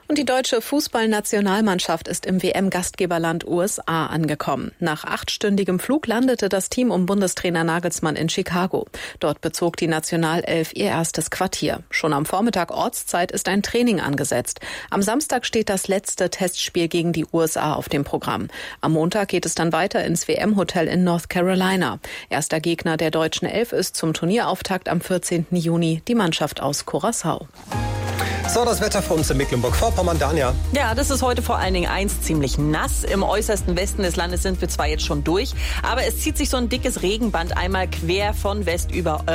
Und die deutsche Fußballnationalmannschaft ist im WM-Gastgeberland USA angekommen. Nach 8-stündigem Flug landete das Team um Bundestrainer Nagelsmann in Chicago. Dort bezog die Nationalelf ihr erstes Quartier. Schon am Vormittag Ortszeit ist ein Training angesetzt. Am Samstag steht das letzte Testspiel gegen die USA auf dem Programm. Am Montag geht es dann weiter ins WM-Hotel in North Carolina. Erster Gegner der deutschen Elf ist zum Turnierauftakt am 14. Juni die Mannschaft aus Curaçao. So, das Wetter für uns in Mecklenburg-Vorpommern, Dania. Ja, das ist heute vor allen Dingen ziemlich nass. Im äußersten Westen des Landes sind wir zwar jetzt schon durch, aber es zieht sich so ein dickes Regenband einmal quer von West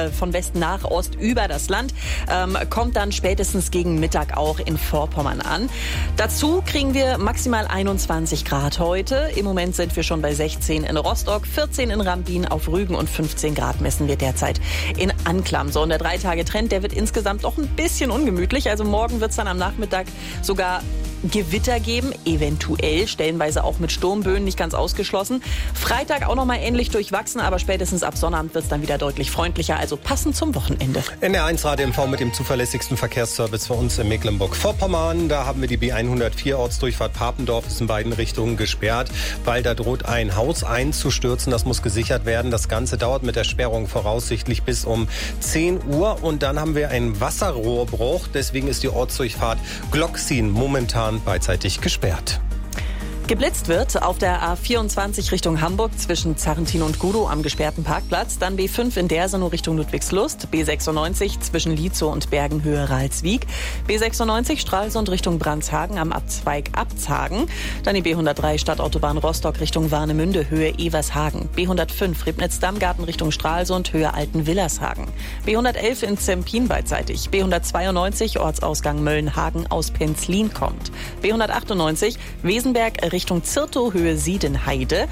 nach Ost über das Land, kommt dann spätestens gegen Mittag auch in Vorpommern an. Dazu kriegen wir maximal 21 Grad heute. Im Moment sind wir schon bei 16 in Rostock, 14 in Rambin, auf Rügen und 15 Grad messen wir derzeit in Anklam. So, und der 3-Tage-Trend, der wird insgesamt doch ein bisschen ungemütlich. Also morgen wird es dann am Nachmittag sogar Gewitter geben, eventuell, stellenweise auch mit Sturmböen, nicht ganz ausgeschlossen. Freitag auch nochmal ähnlich durchwachsen, aber spätestens ab Sonnabend wird es dann wieder deutlich freundlicher, also passend zum Wochenende. NR1 Radio MV mit dem zuverlässigsten Verkehrsservice für uns in Mecklenburg-Vorpommern. Da haben wir die B104 Ortsdurchfahrt Papendorf, ist in beiden Richtungen gesperrt, weil da droht ein Haus einzustürzen. Das muss gesichert werden. Das Ganze dauert mit der Sperrung voraussichtlich bis um 10 Uhr. Und dann haben wir einen Wasserrohrbruch. Deswegen ist die Ortsdurchfahrt Glocksin momentan beidseitig gesperrt. Geblitzt wird auf der A24 Richtung Hamburg zwischen Zarrentin und Gudow am gesperrten Parkplatz, dann B5 in Dersenow Richtung Ludwigslust, B96 zwischen Lietzow und Bergenhöhe Ralswiek, B96 Stralsund Richtung Brandshagen am Abzweig Abzhagen, dann die B103 Stadtautobahn Rostock Richtung Warnemünde Höhe Evershagen, B105 Ribnitz-Dammgarten Richtung Stralsund Höhe Altenwillershagen, B111 in Zempin beidseitig, B192 Ortsausgang Möllenhagen aus Penzlin kommt, B198 Wesenberg Richtung Zirtow, Höhe Siedenheide,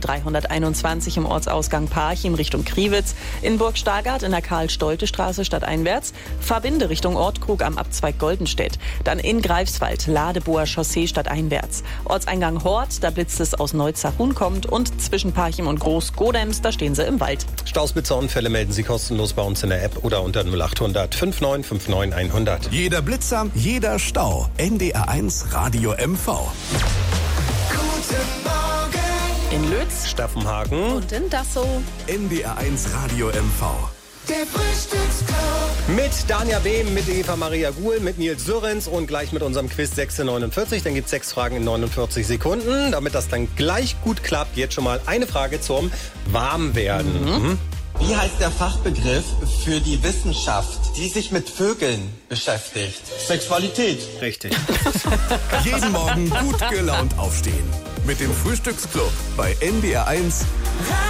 B321 im Ortsausgang Parchim Richtung Kriwitz, in Burg Stargard in der Karl-Stolte-Straße stadteinwärts, Verbinde Richtung Ortkrug am Abzweig Goldenstedt, dann in Greifswald, Ladeboer Chaussee stadteinwärts, Ortseingang Hort, da blitzt es aus Neuzach-Huhn kommt und zwischen Parchim und Groß-Godems, da stehen sie im Wald. Stausblitzer-Unfälle melden Sie kostenlos bei uns in der App oder unter 0800 5959 100. Jeder Blitzer, jeder Stau. NDR1 Radio MV. In Lütz, Staffenhagen und in Dassow. NDR1 Radio MV. Der Frühstücksclub. mit Dania Behm, mit Eva Maria Guhl, mit Nils Sörens und gleich mit unserem Quiz 6:49. Dann gibt es 6 Fragen in 49 Sekunden. Damit das dann gleich gut klappt, jetzt schon mal eine Frage zum Warmwerden. Wie heißt der Fachbegriff für die Wissenschaft, die sich mit Vögeln beschäftigt? Sexualität. Richtig. Jeden Morgen gut gelaunt aufstehen. Mit dem Frühstücksclub bei NDR1